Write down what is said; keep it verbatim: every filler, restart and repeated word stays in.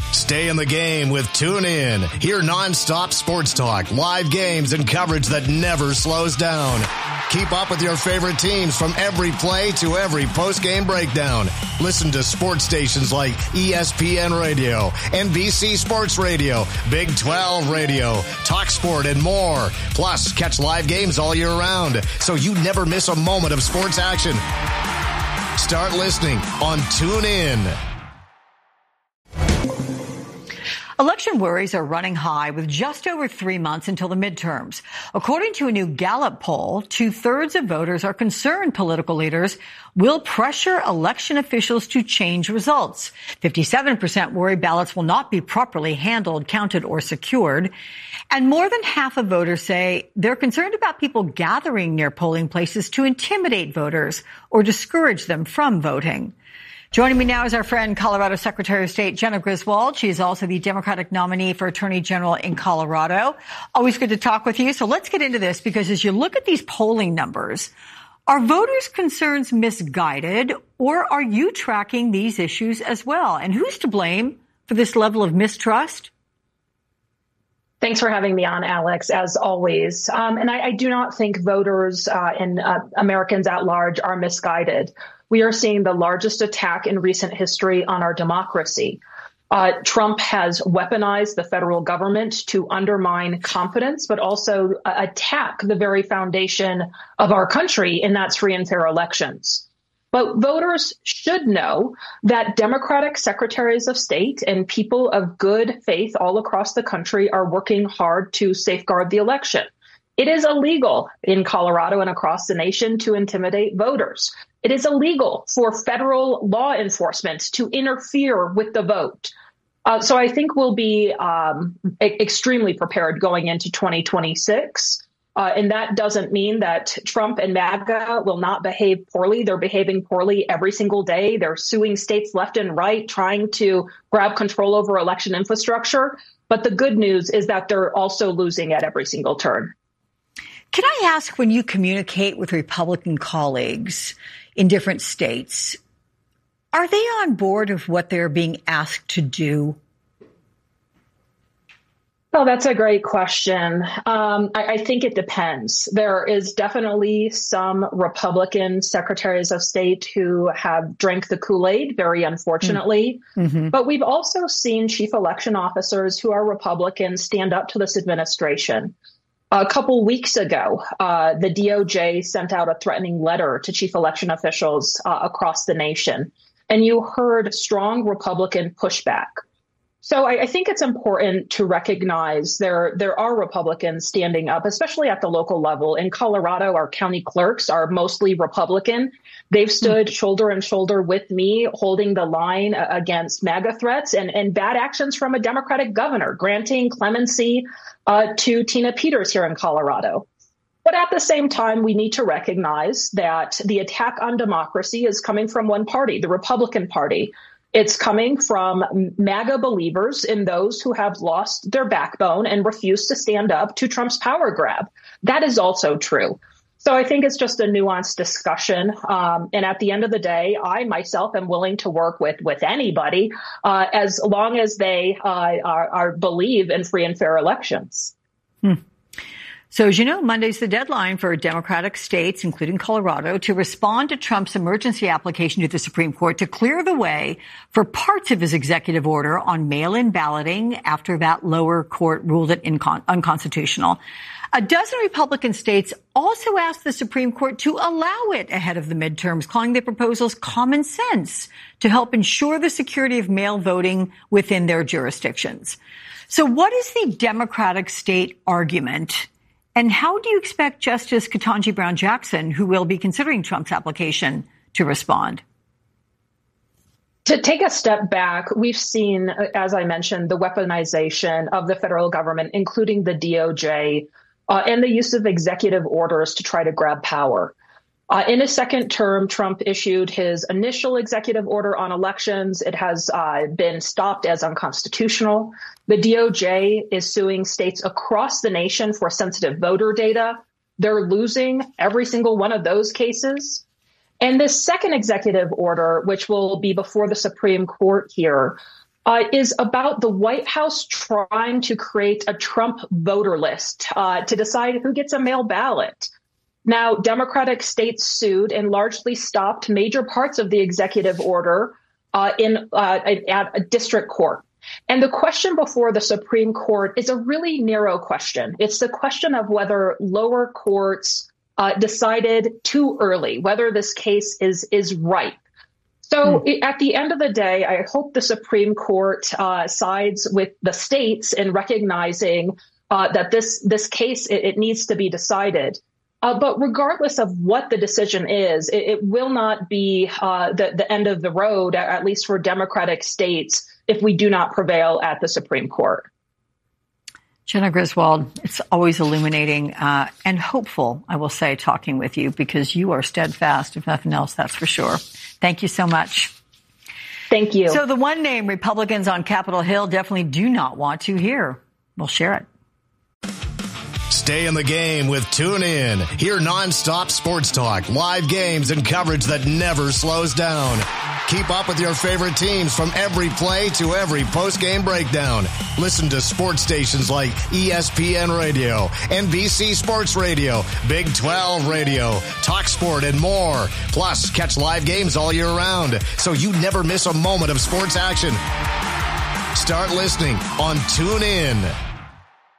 Stay in the game with TuneIn. Hear nonstop sports talk, live games, and coverage that never slows down. Keep up with your favorite teams from every play to every post-game breakdown. Listen to sports stations like E S P N Radio, N B C Sports Radio, Big twelve Radio, TalkSport, and more. Plus, catch live games all year round, so you never miss a moment of sports action. Start listening on TuneIn. Election worries are running high with just over three months until the midterms. According to a new Gallup poll, two-thirds of voters are concerned political leaders will pressure election officials to change results. fifty-seven percent worry ballots will not be properly handled, counted, or secured. And more than half of voters say they're concerned about people gathering near polling places to intimidate voters or discourage them from voting. Joining me now is our friend, Colorado Secretary of State Jena Griswold. She is also the Democratic nominee for Attorney General in Colorado. Always good to talk with you. So let's get into this, because as you look at these polling numbers, are voters' concerns misguided, or are you tracking these issues as well? And who's to blame for this level of mistrust? Thanks for having me on, Alex, as always. Um, and I, I do not think voters uh, and uh, Americans at large are misguided. We are seeing the largest attack in recent history on our democracy. Uh, Trump has weaponized the federal government to undermine confidence, but also uh, attack the very foundation of our country, and that's free and fair elections. But voters should know that Democratic secretaries of state and people of good faith all across the country are working hard to safeguard the election. It is illegal in Colorado and across the nation to intimidate voters. It is illegal for federal law enforcement to interfere with the vote. Uh, so I think we'll be um, e- extremely prepared going into twenty twenty-six. Uh, and that doesn't mean that Trump and MAGA will not behave poorly. They're behaving poorly every single day. They're suing states left and right, trying to grab control over election infrastructure. But the good news is that they're also losing at every single turn. Can I ask, when you communicate with Republican colleagues in different states, are they on board of what they're being asked to do? Well, that's a great question. Um, I, I think it depends. There is definitely some Republican secretaries of state who have drank the Kool-Aid, very unfortunately. Mm-hmm. But we've also seen chief election officers who are Republicans stand up to this administration. A couple weeks ago, uh, the D O J sent out a threatening letter to chief election officials uh, across the nation, and you heard strong Republican pushback. So I, I think it's important to recognize there there are Republicans standing up, especially at the local level. In Colorado, our county clerks are mostly Republican. They've stood mm-hmm. shoulder and shoulder with me, holding the line against MAGA threats and, and bad actions from a Democratic governor, granting clemency uh, to Tina Peters here in Colorado. But at the same time, we need to recognize that the attack on democracy is coming from one party, the Republican Party. It's coming from MAGA believers in those who have lost their backbone and refuse to stand up to Trump's power grab. That is also true. So I think it's just a nuanced discussion. Um, and at the end of the day, I myself am willing to work with with anybody uh, as long as they uh, are, are believe in free and fair elections. Hmm. So, as you know, Monday's the deadline for Democratic states, including Colorado, to respond to Trump's emergency application to the Supreme Court to clear the way for parts of his executive order on mail-in balloting after that lower court ruled it incon- unconstitutional. A dozen Republican states also asked the Supreme Court to allow it ahead of the midterms, calling the proposals common sense to help ensure the security of mail voting within their jurisdictions. So what is the Democratic state argument? And how do you expect Justice Ketanji Brown Jackson, who will be considering Trump's application, to respond? To take a step back, we've seen, as I mentioned, the weaponization of the federal government, including the D O J, uh, and the use of executive orders to try to grab power. Uh, in his second term, Trump issued his initial executive order on elections. It has uh, been stopped as unconstitutional. The D O J is suing states across the nation for sensitive voter data. They're losing every single one of those cases. And this second executive order, which will be before the Supreme Court here, uh, is about the White House trying to create a Trump voter list uh, to decide who gets a mail ballot. Now, Democratic states sued and largely stopped major parts of the executive order uh, in uh, at a district court. And the question before the Supreme Court is a really narrow question. It's the question of whether lower courts uh, decided too early, whether this case is is ripe. So mm. at the end of the day, I hope the Supreme Court uh, sides with the states in recognizing uh, that this this case, it, it needs to be decided. Uh, but regardless of what the decision is, it, it will not be uh, the, the end of the road, at least for Democratic states, if we do not prevail at the Supreme Court. Jena Griswold, it's always illuminating uh, and hopeful, I will say, talking with you, because you are steadfast, if nothing else, that's for sure. Thank you so much. Thank you. So the one name Republicans on Capitol Hill definitely do not want to hear. We'll share it. Stay in the game with TuneIn. Hear nonstop sports talk, live games, and coverage that never slows down. Keep up with your favorite teams from every play to every post-game breakdown. Listen to sports stations like E S P N Radio, N B C Sports Radio, Big twelve Radio, TalkSport, and more. Plus, catch live games all year round, so you never miss a moment of sports action. Start listening on TuneIn.